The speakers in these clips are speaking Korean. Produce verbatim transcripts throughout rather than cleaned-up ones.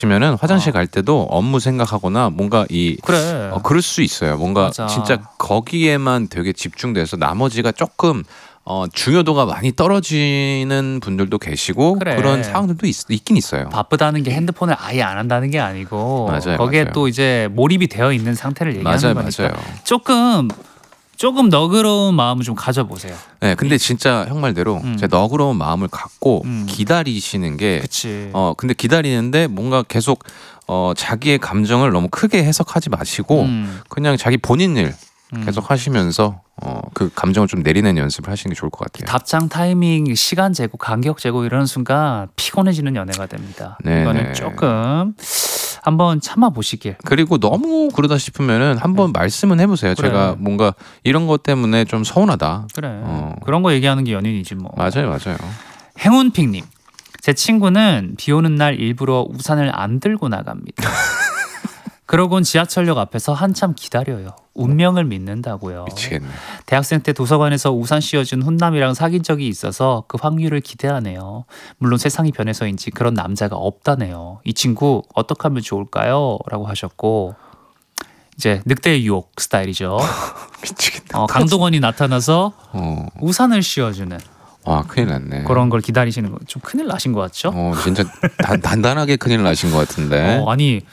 면은 화장실 어. 갈 때도 업무 생각하거나 뭔가 이 그래. 어, 그럴 수 있어요. 뭔가 맞아. 진짜 거기에만 되게 집중돼서 나머지가 조금 어, 중요도가 많이 떨어지는 분들도 계시고 그래. 그런 상황들도 있, 있긴 있어요. 바쁘다는 게 핸드폰을 아예 안 한다는 게 아니고 맞아요, 거기에 맞아요. 또 이제 몰입이 되어 있는 상태를 얘기하는 맞아요, 거니까 맞아요. 조금 조금 너그러운 마음을 좀 가져보세요. 네, 근데 진짜 형 말대로 음. 제 너그러운 마음을 갖고 음. 기다리시는 게 그치. 어, 근데 기다리는데 뭔가 계속 어, 자기의 감정을 너무 크게 해석하지 마시고 음. 그냥 자기 본인 일 음. 계속 하시면서 어, 그 감정을 좀 내리는 연습을 하시는 게 좋을 것 같아요. 답장 타이밍, 시간 재고, 간격 재고 이러는 순간 피곤해지는 연애가 됩니다. 네네. 이거는 조금 한번 참아보시길. 그리고 너무 그러다 싶으면은 한번 말씀은 해보세요. 그래. 제가 뭔가 이런 것 때문에 좀 서운하다. 그래. 어. 그런 거 얘기하는 게 연인이지 뭐. 맞아요, 맞아요. 행운픽님. 제 친구는 비 오는 날 일부러 우산을 안 들고 나갑니다. 그러곤 지하철역 앞에서 한참 기다려요. 운명을 믿는다고요. 미치겠네. 대학생 때 도서관에서 우산 씌워준 훈남이랑 사귄 적이 있어서 그 확률을 기대하네요. 물론 세상이 변해서인지 그런 남자가 없다네요. 이 친구 어떻게 하면 좋을까요? 라고 하셨고 이제 늑대의 유혹 스타일이죠. 미치겠네. 어, 강동원이 나타나서 어. 우산을 씌워주는 와, 큰일 났네. 그런 걸 기다리시는 거 좀 큰일 나신 것 같죠? 어, 진짜 단, 단단하게 큰일 나신 것 같은데. 어, 아니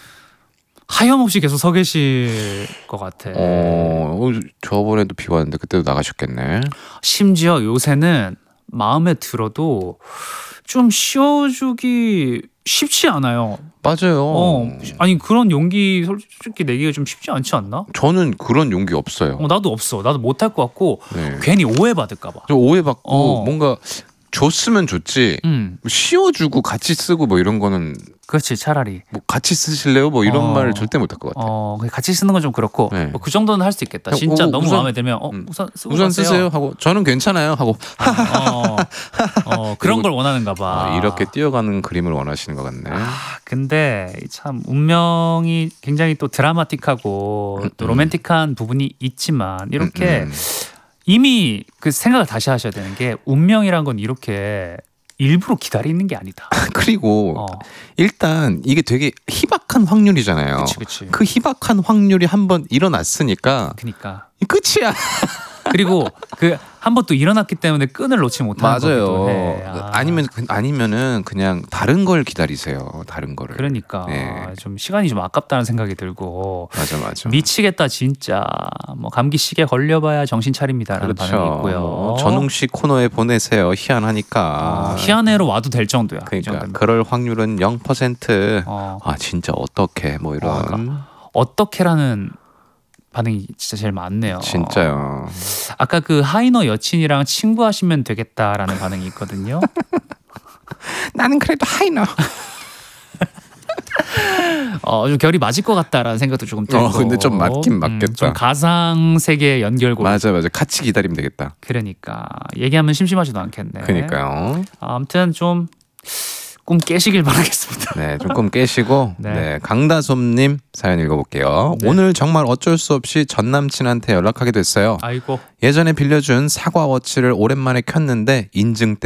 하염없이 계속 서 계실 것 같아. 어, 어, 저번에도 비 왔는데 그때도 나가셨겠네. 심지어 요새는 마음에 들어도 좀 씌워주기 쉽지 않아요. 맞아요. 어, 아니 그런 용기 솔직히 내기가 좀 쉽지 않지 않나? 저는 그런 용기 없어요. 어, 나도 없어. 나도 못할 것 같고 네. 괜히 오해받을까 봐. 저 오해받고 어. 뭔가 줬으면 좋지. 음, 씌워주고 같이 쓰고 뭐 이런 거는 그렇지 차라리. 뭐 같이 쓰실래요? 뭐 이런 어. 말을 절대 못할 것 같아요. 어, 같이 쓰는 건 좀 그렇고 네. 뭐 그 정도는 할 수 있겠다. 그냥 진짜 오, 너무 우선- 마음에 들면 어, 음. 우선 쓰고 우선 가세요. 쓰세요 하고 저는 괜찮아요 하고 어, 어, 그런 걸 원하는가 봐. 아, 이렇게 뛰어가는 그림을 원하시는 것 같네. 아, 근데 참 운명이 굉장히 또 드라마틱하고 또 음. 로맨틱한 부분이 있지만 이렇게 음, 음. 이미 그 생각을 다시 하셔야 되는 게 운명이란 건 이렇게 일부러 기다리는 게 아니다. 그리고 어, 일단 이게 되게 희박한 확률이잖아요. 그치 그치. 그 희박한 확률이 한번 일어났으니까 그니까. 이 끝이야. 그리고 그 한 번 또 일어났기 때문에 끈을 놓지 못하는 거기도 맞아요. 해. 아, 아니면 아니면은 그냥 다른 걸 기다리세요. 다른 거를. 그러니까 네. 좀 시간이 좀 아깝다는 생각이 들고 맞아 맞아. 미치겠다 진짜. 뭐 감기 시계 걸려봐야 정신 차립니다라는 반응이 그렇죠. 있고요. 뭐 전웅 씨 코너에 보내세요. 희한하니까. 어, 희한해로 와도 될 정도야. 이 그러니까 정도면. 그럴 확률은 영 퍼센트. 어, 아 진짜 어떻게 뭐 이런. 어, 그러니까. 어떻게라는 반응이 진짜 제일 많네요. 진짜요. 아까 그 하이너 여친이랑 친구하시면 되겠다라는 반응이 있거든요. 나는 그래도 하이너. 어, 좀 결이 맞을 것 같다라는 생각도 조금 들고. 어, 근데 좀 맞긴 맞겠다. 음, 좀 가상 세계 연결고. 맞아 맞아. 같이 기다리면 되겠다. 그러니까 얘기하면 심심하지도 않겠네. 그러니까요. 아무튼 좀 꿈 깨시길 바라겠습니다. 네, 조금 깨시고 네. 네, 강다솜님 사연 읽어볼게요. 네. 오늘 정말 어쩔 수 없이 전 남친한테 연락하게 됐어요. 아이고. 예전에 빌려준 사과 워치를 오랜만에 켰는데 인증